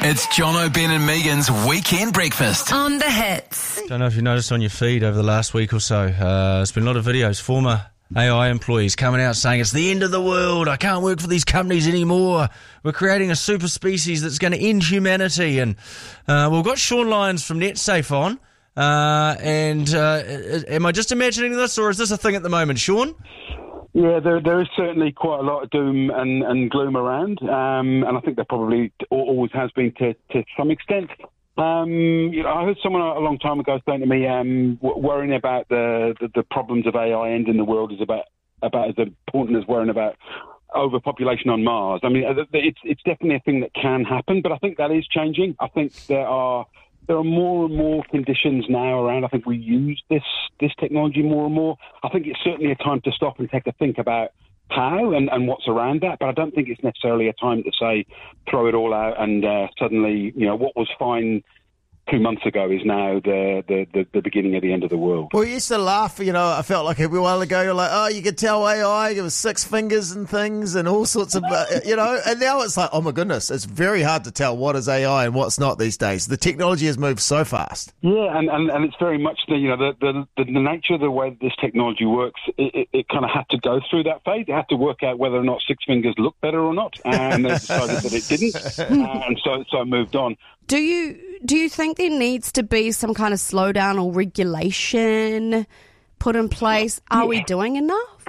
It's John O'Ben and Megan's Weekend Breakfast. On the Hits. Don't know if you noticed on your feed over the last week or so, there's been a lot of videos, former AI employees coming out saying it's the end of the world, I can't work for these companies anymore, we're creating a super species that's going to end humanity. And we've got Sean Lyons from NetSafe on, am I just imagining this, or is this a thing at the moment, Sean? Yeah, there is certainly quite a lot of doom and gloom around, and I think there probably always has been to some extent. I heard someone a long time ago saying to me, worrying about the problems of AI ending the world is about as important as worrying about overpopulation on Mars. I mean, it's definitely a thing that can happen, but I think that is changing. I think there are more and more conditions now around. I think we use this technology more and more. I think it's certainly a time to stop and take a think about how and what's around that, but I don't think it's necessarily a time to say throw it all out and suddenly, what was fine 2 months ago is now the beginning of the end of the world. Well, you used to laugh, I felt like a while ago, you're like, oh, you could tell AI, it was 6 fingers and things and all sorts of, and now it's like, oh my goodness, it's very hard to tell what is AI and what's not these days. The technology has moved so fast. Yeah, and it's very much the nature of the way that this technology works, it kind of had to go through that phase. It had to work out whether or not 6 fingers looked better or not, and they decided that it didn't, and so it moved on. Do you think there needs to be some kind of slowdown or regulation put in place? Are we doing enough?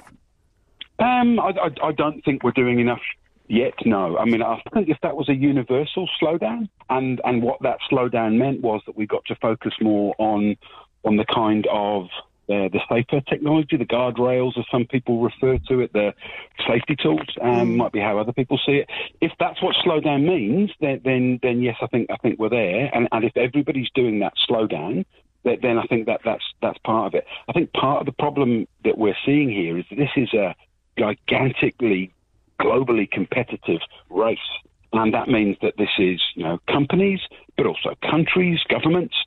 I don't think we're doing enough yet, no. I mean, I think if that was a universal slowdown, and what that slowdown meant was that we got to focus more on the kind of the safer technology, the guardrails, as some people refer to it, the safety tools, might be how other people see it. If that's what slowdown means, then yes, I think we're there. And if everybody's doing that slowdown, then I think that's part of it. I think part of the problem that we're seeing here is that this is a gigantically, globally competitive race. And that means that this is, companies, but also countries, governments,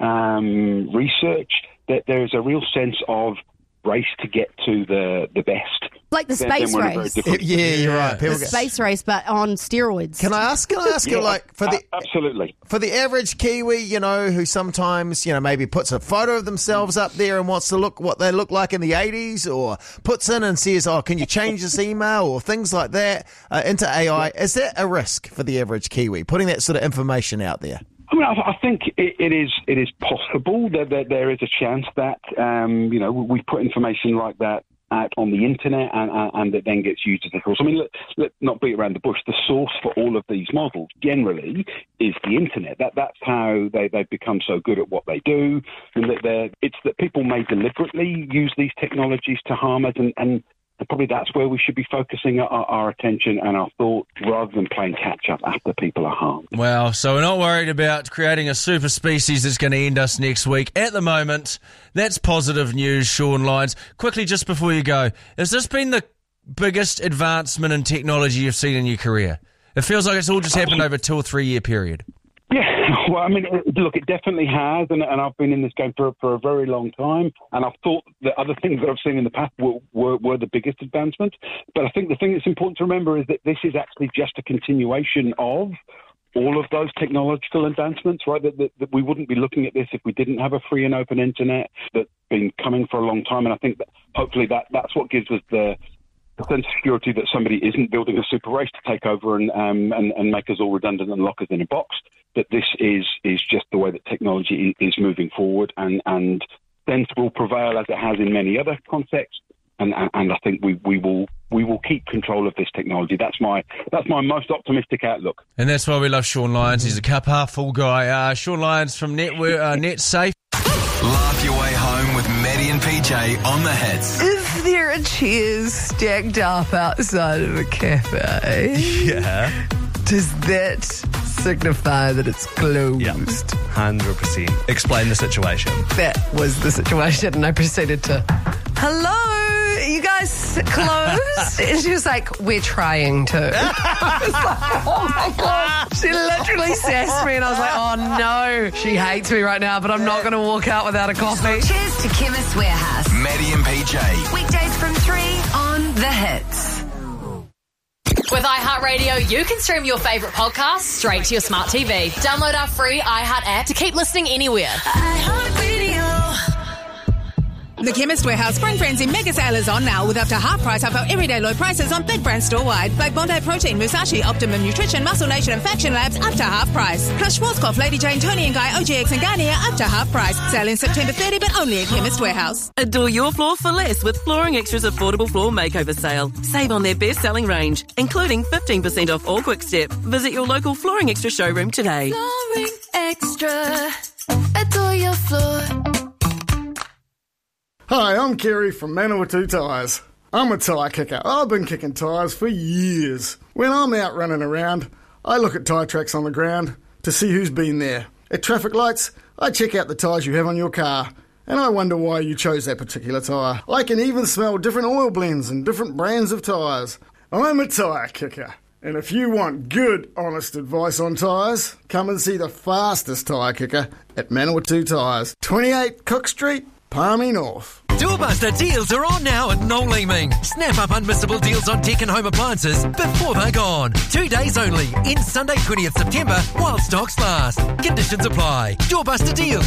research, that there is a real sense of race to get to the best. Like the space race. Yeah, you're right. The space race, but on steroids. Can I ask you, absolutely. For the average Kiwi, who sometimes, maybe puts a photo of themselves up there and wants to look what they look like in the 80s, or puts in and says, oh, can you change this email, or things like that, into AI, is that a risk for the average Kiwi, putting that sort of information out there? I mean, I think it is possible that there is a chance that, we put information like that out on the internet and it then gets used as a source. I mean, let's not beat around the bush. The source for all of these models generally is the internet. That's how they've become so good at what they do. And it's that people may deliberately use these technologies to harm us, and probably that's where we should be focusing our attention and our thought, rather than playing catch-up after people are harmed. Well, so we're not worried about creating a super species that's going to end us next week. At the moment, that's positive news, Sean Lyons. Quickly, just before you go, has this been the biggest advancement in technology you've seen in your career? It feels like it's all just happened over a 2 or 3 year period. Yeah, well, I mean, look, it definitely has, and I've been in this game for a very long time, and I've thought that other things that I've seen in the past were the biggest advancements. But I think the thing that's important to remember is that this is actually just a continuation of all of those technological advancements, right? That we wouldn't be looking at this if we didn't have a free and open internet that's been coming for a long time, and I think that hopefully that's what gives us the sense of security that somebody isn't building a super race to take over and make us all redundant and lock us in a box. That this is just the way that technology is moving forward, and sense will prevail as it has in many other contexts. And I think we will keep control of this technology. That's my most optimistic outlook. And that's why we love Sean Lyons. He's a cup half full guy. Sean Lyons from NetSafe. Laugh your way home with Maddie and PJ on the Hits. Is there a cheers stacked up outside of a cafe? Yeah. Does that signify that it's closed? Yeah, 100%. Explain the situation. That was the situation, and I proceeded to, hello, you guys closed? And she was like, we're trying to. I was like, oh my God. She literally sassed me, and I was like, oh no, she hates me right now, but I'm not going to walk out without a coffee. Cheers to Chemist Warehouse. Maddie and PJ. Weekdays from 3 on The Hits. With iHeartRadio, you can stream your favourite podcasts straight to your smart TV. Download our free iHeart app to keep listening anywhere. The Chemist Warehouse Spring Frenzy Mega Sale is on now with up to half price off our everyday low prices on big brands store-wide. Like Bondi Protein, Musashi, Optimum Nutrition, Muscle Nation and Faction Labs up to half price. Plus Schwarzkopf, Lady Jane, Tony and Guy, OGX and Garnier up to half price. Sale in September 30 but only at Chemist Warehouse. Adore your floor for less with Flooring Extra's affordable floor makeover sale. Save on their best-selling range, including 15% off all Quick Step. Visit your local Flooring Extra showroom today. Flooring Extra. Adore your floor. Hi, I'm Kerry from Manawatu Tyres. I'm a tyre kicker. I've been kicking tyres for years. When I'm out running around, I look at tyre tracks on the ground to see who's been there. At traffic lights, I check out the tyres you have on your car, and I wonder why you chose that particular tyre. I can even smell different oil blends and different brands of tyres. I'm a tyre kicker. And if you want good, honest advice on tyres, come and see the fastest tyre kicker at Manawatu Tyres, 28 Cook Street, Palmy North. Doorbuster deals are on now at Noel Leeming. Snap up unmissable deals on tech and home appliances before they're gone. 2 days only, in Sunday 20th September, while stocks last. Conditions apply. Doorbuster deals.